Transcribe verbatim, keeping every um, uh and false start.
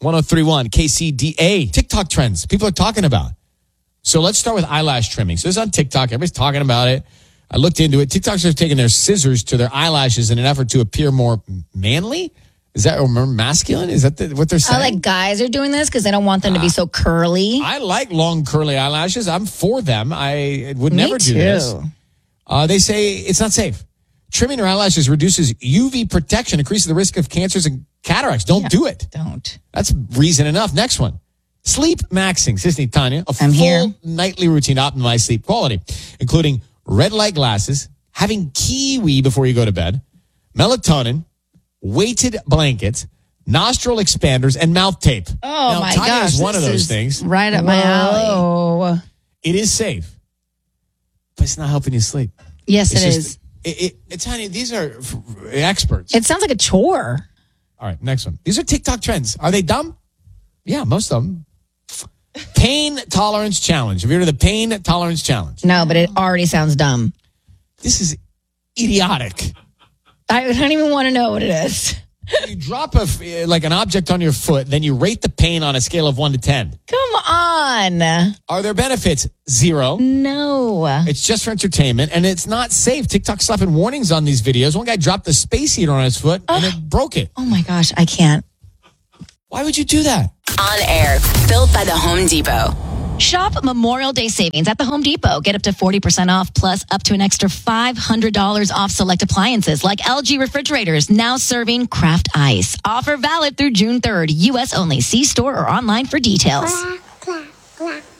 one oh three point one K C D A. TikTok trends people are talking about. So let's start with eyelash trimming. So this is on TikTok. Everybody's talking about it. I looked into it. TikTokers are taking their scissors to their eyelashes in an effort to appear more manly. Is that or more masculine? Is that the, what they're saying? I like guys are doing this because they don't want them to be so curly. I like long curly eyelashes. I'm for them. I would Me never do too. this. Uh, they say it's not safe. Trimming your eyelashes reduces U V protection, increases the risk of cancers and cataracts. Don't Yeah, do it. Don't. That's reason enough. Next one. Sleep maxing. Sisney Tanya, a I'm full here. nightly routine to optimize sleep quality, including red light glasses, having kiwi before you go to bed, melatonin, weighted blankets, nostril expanders, and mouth tape. Oh, now, my Tanya gosh. is one of this those is things. Right up my alley. Oh, It is safe, but it's not helping you sleep. Yes, It's it just- is. It, it, it's Tanya, these are f- experts. It sounds like a chore. All right, next one. These are TikTok trends. Are they dumb? Yeah, most of them. Pain tolerance challenge. Have you heard of the pain tolerance challenge? No, but it already sounds dumb. This is idiotic. I don't even want to know what it is. You drop a like an object on your foot, then you rate the pain on a scale of one to ten. Come on. Are there benefits? Zero. No. It's just for entertainment, and it's not safe. TikTok's slapping warnings on these videos. One guy dropped a space heater on his foot, and it broke it. Oh my gosh, I can't. Why would you do that? On air, built by the Home Depot. Shop Memorial Day savings at the Home Depot. Get up to forty percent off plus up to an extra five hundred dollars off select appliances like L G refrigerators, now serving Kraft Ice. Offer valid through June third. U S only. See store or online for details. Clack, clack, clack.